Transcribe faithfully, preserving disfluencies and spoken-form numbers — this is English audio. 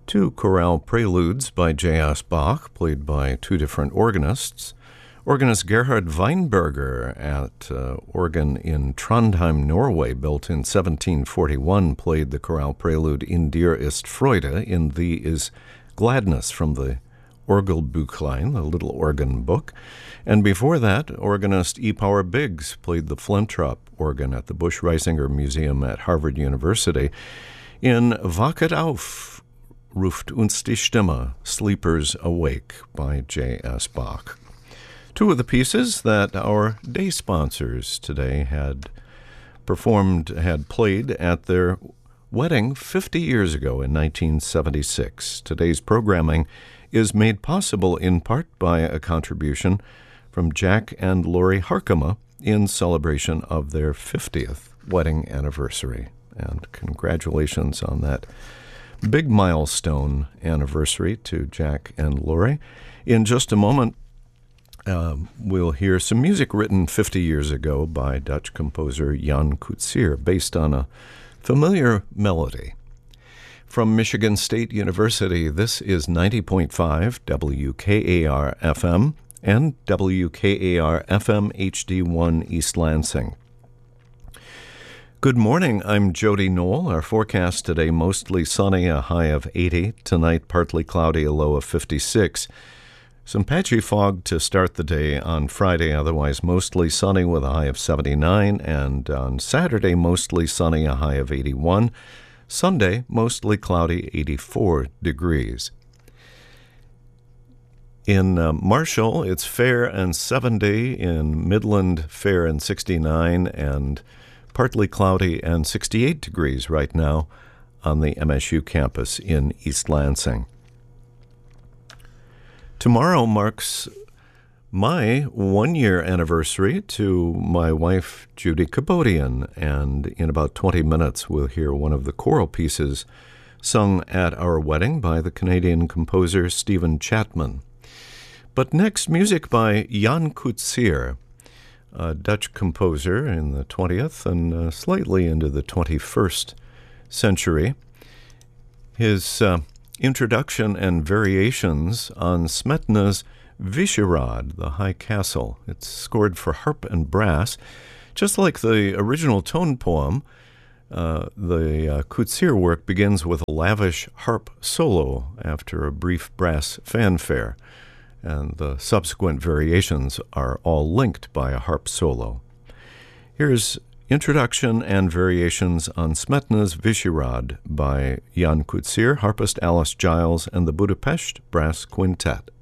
Two chorale preludes by J S. Bach, played by two different organists. Organist Gerhard Weinberger at uh, organ in Trondheim, Norway, built in seventeen forty-one, played the chorale prelude In dir ist Freude, In thee is gladness, from the Orgelbüchlein, the little organ book. And before that, organist E. Power Biggs played the Flintrop organ at the Busch Reisinger Museum at Harvard University in Wachet auf, ruft uns die Stimme, Sleepers Awake by J S. Bach. Two of the pieces that our day sponsors today had performed, had played at their wedding fifty years ago in nineteen seventy-six. Today's programming is made possible in part by a contribution from Jack and Lori Harkema in celebration of their fiftieth wedding anniversary. And congratulations on that big milestone anniversary to Jack and Lori. In just a moment, uh, we'll hear some music written fifty years ago by Dutch composer Jan Coetzee, based on a familiar melody. From Michigan State University, this is ninety point five W K A R F M and W K A R F M H D one East Lansing. Good morning, I'm Jody Knoll. Our forecast today, mostly sunny, a high of eighty. Tonight, partly cloudy, a low of fifty-six. Some patchy fog to start the day on Friday, otherwise mostly sunny with a high of seventy-nine. And on Saturday, mostly sunny, a high of eighty-one. Sunday, mostly cloudy, eighty-four degrees. In uh, Marshall, it's fair and seventy. In Midland, fair and sixty-nine. And partly cloudy and sixty-eight degrees right now on the M S U campus in East Lansing. Tomorrow marks my one-year anniversary to my wife, Judy Kabodian, and in about twenty minutes we'll hear one of the choral pieces sung at our wedding by the Canadian composer Stephen Chapman. But next, music by Jan Coetzee, a Dutch composer in the twentieth and uh, slightly into the twenty-first century. His uh, introduction and variations on Smetana's Vyšehrad, the High Castle. It's scored for harp and brass. Just like the original tone poem, uh, the uh, Coetzee work begins with a lavish harp solo after a brief brass fanfare, and the subsequent variations are all linked by a harp solo. Here's Introduction and Variations on Smetana's Vyšehrad by Jan Coetzee, harpist Alice Giles, and the Budapest Brass Quintet.